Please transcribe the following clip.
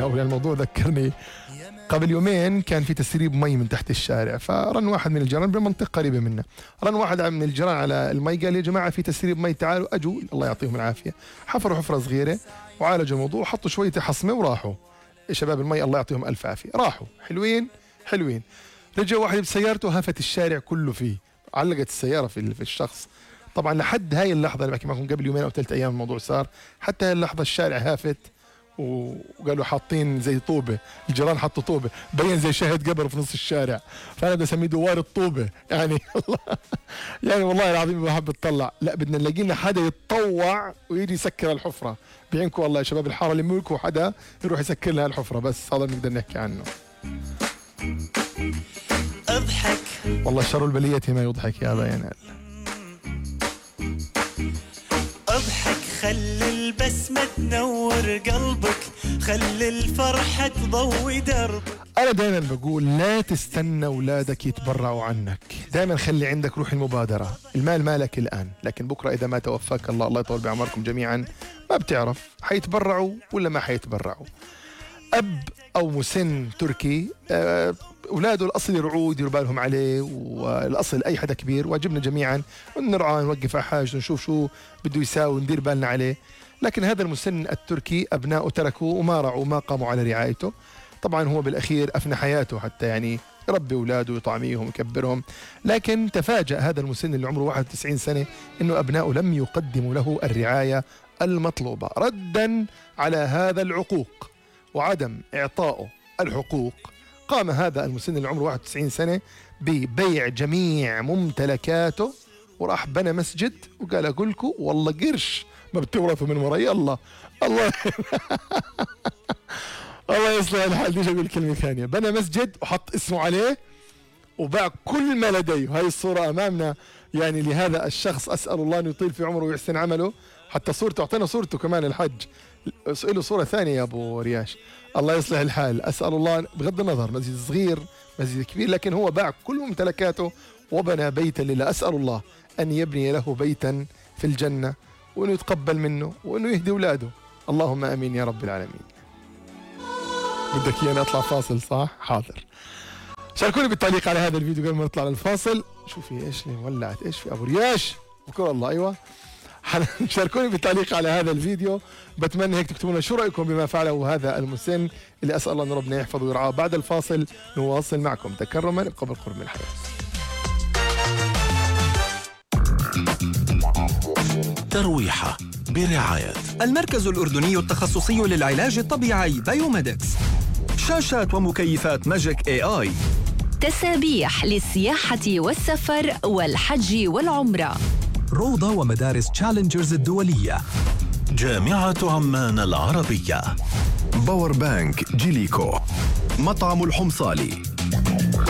الموضوع ذكرني قبل يومين كان في تسريب مي من تحت الشارع، فرن واحد من الجيران بمنطقة قريبة منا، رن واحد من الجيران على المي قال يا جماعة في تسريب مي، تعالوا. أجوا الله يعطيهم العافية، حفروا حفرة صغيرة وعالجوا الموضوع وحطوا شوية حصمة وراحوا. شباب المي الله يعطيهم ألف عافية، راحوا حلوين. رجع واحد بسيارته هفت الشارع كله فيه، علقت السيارة في الشخص. طبعا لحد هاي اللحظة اللي بحكي معكم قبل يومين أو 3 أيام الموضوع صار، حتى هاي اللحظة الشارع هافت وقالوا حاطين زي طوبة، الجيران حطوا طوبة بين زي شاهد قبر في نص الشارع، فأنا بدي أسميه دوار الطوبة يعني. يعني والله العظيم بحب أتطلع، لا بدنا نلاقي لنا حدا يتطوع ويجي يسكر الحفرة بعينكم والله يا شباب الحارة اللي ملكوا حدا يروح يسكر لنا الحفرة، بس هذا نقدر نحكي عنه. اضحك والله شر البلية ما يضحك يا أبا ينال. اضحك خلي البسمة تنور قلبك، خلي الفرحة تضوي دربك. أنا دائما بقول لا تستنى أولادك يتبرعوا عنك، دائما خلي عندك روح المبادرة. المال مالك الآن، لكن بكرة إذا ما توفاك الله يطول بعمركم جميعا ما بتعرف حيتبرعوا ولا ما حيتبرعوا. أب أو مسن تركي أولاده الأصل يرعوا يديروا بالهم عليه، والأصل أي حدا كبير واجبنا جميعا نرعاه نوقف على حاجة نشوف شو بده يساوي ندير بالنا عليه. لكن هذا المسن التركي أبناءه تركوا وما رعوا ما قاموا على رعايته، طبعا هو بالأخير أفنى حياته حتى يعني يربي أولاده ويطعميهم ويكبرهم. لكن تفاجأ هذا المسن اللي عمره 91 سنة إنه أبناؤه لم يقدموا له الرعاية المطلوبة. ردا على هذا العقوق وعدم إعطائه الحقوق، قام هذا المسن اللي عمره 91 سنة ببيع جميع ممتلكاته وراح بنى مسجد وقال أقولكم والله قرش ما بتورثوا من وراي. الله الله الله يصلح الحال. ديش أقول كلمة ثانية، بنى مسجد وحط اسمه عليه وباع كل ما لديه. هاي الصورة أمامنا يعني لهذا الشخص، أسأل الله أن يطيل في عمره ويحسن عمله. حتى صورته أعطينا صورته كمان الحج، سئله صورة ثانية يا أبو رياش. الله يصلح الحال، أسأل الله بغض النظر مسجد صغير مسجد كبير، لكن هو باع كل ممتلكاته وبنى بيتا لله. أسأل الله أن يبني له بيتا في الجنة وأنه يتقبل منه وأنه يهدي أولاده، اللهم أمين يا رب العالمين. بدك إياني أطلع فاصل صح؟ حاضر. شاركوني بالتعليق على هذا الفيديو قبل ما نطلع للفاصل. شوفي إيش اللي ولعت إيش في أبو رياش بكر الله. أيوة شاركوني بالتعليق على هذا الفيديو، بتمنى هيك تكتبوا لنا شو رأيكم بما فعله هذا المسن اللي أسأل الله أن ربنا يحفظه ويرعاه. بعد الفاصل نواصل معكم تكرما قبل قرب من الحياة. ترويحة برعاية المركز الأردني التخصصي للعلاج الطبيعي بايوميدكس. شاشات ومكيفات ماجيك AI. تسابيح للسياحة والسفر والحج والعمرة. روضة ومدارس تشالنجرز الدولية. جامعة عمان العربية. باور بانك جيليكو. مطعم الحمصالي.